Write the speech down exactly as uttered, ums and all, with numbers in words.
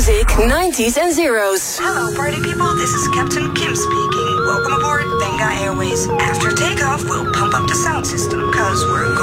music, nineties and zeros. Hello, party people. This is Captain Kim speaking. Welcome aboard Benga Airways. After takeoff, we'll pump up the sound system, cause we're going